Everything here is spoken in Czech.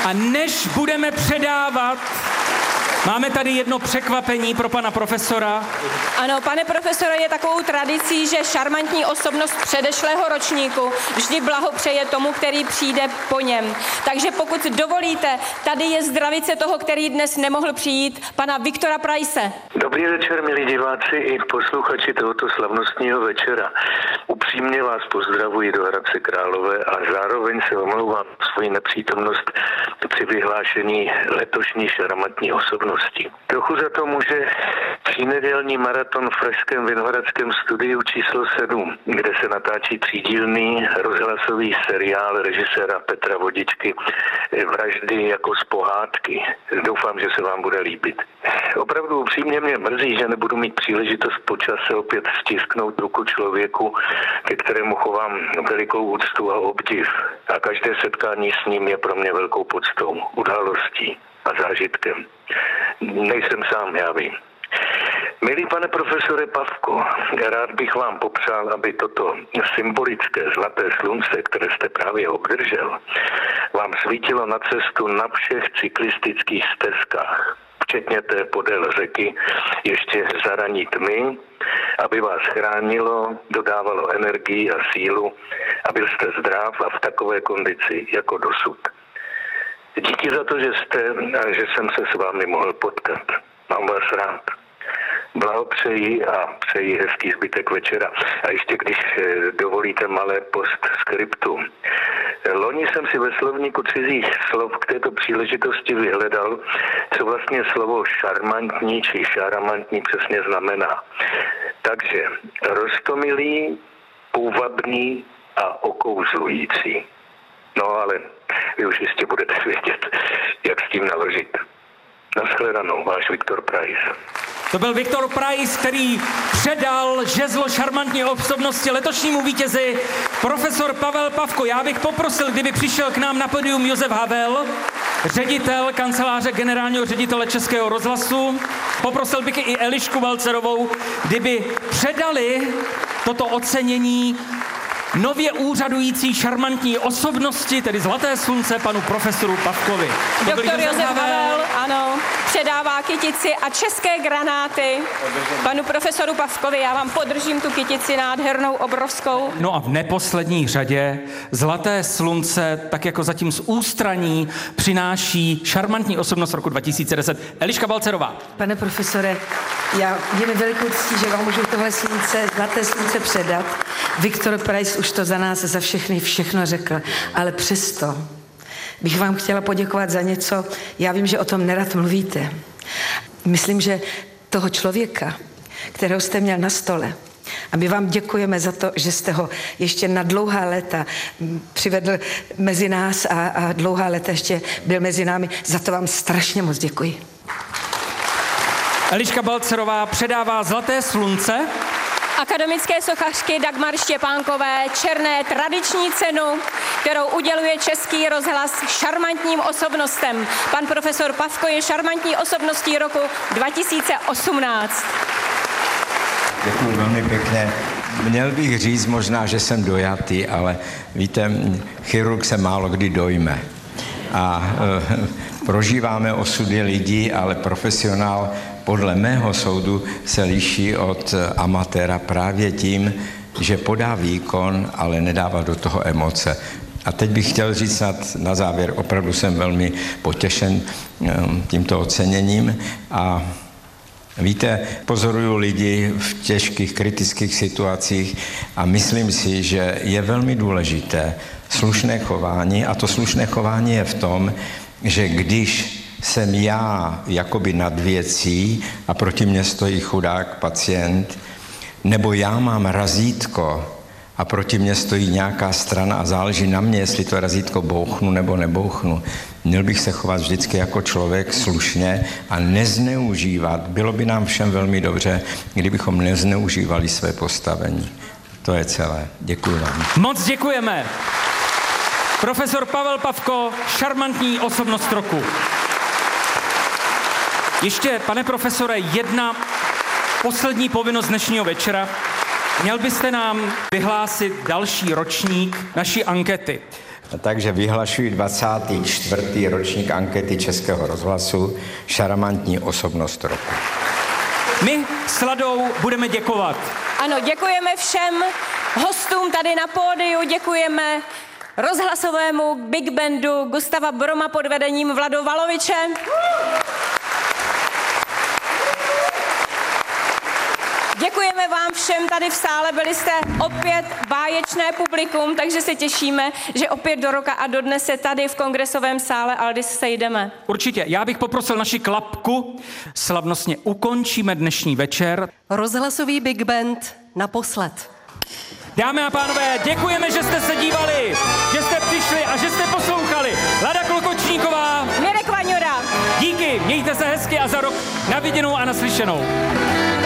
A než budeme předávat, máme tady jedno překvapení pro pana profesora. Ano, pane profesore, je takovou tradicí, že šarmantní osobnost předešlého ročníku vždy blahopřeje tomu, který přijde po něm. Takže pokud dovolíte, tady je zdravice toho, který dnes nemohl přijít, pana Viktora Price. Dobrý večer, milí diváci i posluchači tohoto slavnostního večera. Upřímně vás pozdravuji do Hradce Králové a zároveň se omlouvám svoji nepřítomnost při vyhlášení letošní šarmantní osobnosti. Trochu za to může třínedělní maraton v pražském Vinohradském studiu číslo 7, kde se natáčí třídílný rozhlasový seriál režiséra Petra Vodičky Vraždy jako z pohádky. Doufám, že se vám bude líbit. Opravdu upřímně mě mrzí, že nebudu mít příležitost po čase opět stisknout ruku člověku, ke kterému chovám velikou úctu a obdiv. A každé setkání s ním je pro mě velkou poctou, událostí a zážitkem. Nejsem sám, já vím. Milý pane profesore Pavko, rád bych vám popřál, aby toto symbolické zlaté slunce, které jste právě obdržel, vám svítilo na cestu na všech cyklistických stezkách, včetně té podél řeky, ještě za ranní tmy, aby vás chránilo, dodávalo energii a sílu a byl jste zdrav a v takové kondici jako dosud. Díky za to, že jste a že jsem se s vámi mohl potkat. Mám vás rád. Blahopřeji a přeji hezký zbytek večera. A ještě když dovolíte malé postskriptum. Loni jsem si ve slovníku cizích slov k této příležitosti vyhledal, co vlastně slovo šarmantní či šaramantní přesně znamená. Takže roztomilý, půvabný a okouzlující. No ale vy už jistě budete vědět, jak s tím naložit. Nashledanou, váš Viktor Price. To byl Viktor Price, který předal žezlo šarmantní osobnosti letošnímu vítězi, profesor Pavel Pavko. Já bych poprosil, kdyby přišel k nám na pódium Josef Havel, ředitel kanceláře generálního ředitele Českého rozhlasu. Poprosil bych i Elišku Balcerovou, kdyby předali toto ocenění nově úřadující šarmantní osobnosti, tedy Zlaté slunce, panu profesoru Pavkovi. Doktor Josef Havel, ano, předává kytici a české granáty panu profesoru Pavkovi. Já vám podržím tu kytici nádhernou, obrovskou. No a v neposlední řadě Zlaté slunce, tak jako zatím z ústraní, přináší šarmantní osobnost roku 2010. Eliška Balcerová. Pane profesore, je mi velikou ctí, že vám můžu tohle slunce, Zlaté slunce předat. Viktor Price už to za nás, za všechno řekl, ale přesto bych vám chtěla poděkovat za něco. Já vím, že o tom nerad mluvíte. Myslím, že toho člověka, kterého jste měl na stole, a my vám děkujeme za to, že jste ho ještě na dlouhá léta přivedl mezi nás a dlouhá léta ještě byl mezi námi. Za to vám strašně moc děkuji. Eliška Balcerová předává Zlaté slunce Akademické sochařky Dagmar Štěpánkové černé tradiční cenu, kterou uděluje Český rozhlas šarmantním osobnostem. Pan profesor Pavko je šarmantní osobností roku 2018. Děkuji velmi pěkně. Měl bych říct možná, že jsem dojatý, ale víte, chirurg se málo kdy dojme. A prožíváme osudy lidí, ale profesionál podle mého soudu se liší od amatéra právě tím, že podá výkon, ale nedává do toho emoce. A teď bych chtěl říct snad na závěr, opravdu jsem velmi potěšen tímto oceněním a víte, pozoruju lidi v těžkých, kritických situacích a myslím si, že je velmi důležité slušné chování a to slušné chování je v tom, že když jsem já jakoby nad věcí a proti mně stojí chudák pacient, nebo já mám razítko a proti mně stojí nějaká strana a záleží na mě, jestli to razítko bouchnu nebo nebouchnu. Měl bych se chovat vždycky jako člověk slušně a nezneužívat. Bylo by nám všem velmi dobře, kdybychom nezneužívali své postavení. To je celé. Děkuji vám. Moc děkujeme. Profesor Pavel Pavko, šarmantní osobnost roku. Ještě, pane profesore, jedna poslední povinnost dnešního večera. Měl byste nám vyhlásit další ročník naší ankety. Takže vyhlašuji 24. ročník ankety Českého rozhlasu Šarmantní osobnost roku. My s Ladou budeme děkovat. Ano, děkujeme všem hostům tady na pódiu, děkujeme rozhlasovému Big Bandu Gustava Broma pod vedením Vlado Valoviče. Děkujeme vám všem tady v sále, byli jste opět báječné publikum, takže se těšíme, že opět do roka a do dne se tady v kongresovém sále Aldis sejdeme. Určitě, já bych poprosil naši klapku, slavnostně ukončíme dnešní večer. Rozhlasový Big Band naposled. Dámy a pánové, děkujeme, že jste se dívali, že jste přišli a že jste poslouchali. Lada Klokočníková. Mirek Vaňura. Díky, mějte se hezky a za rok na viděnou a naslyšenou.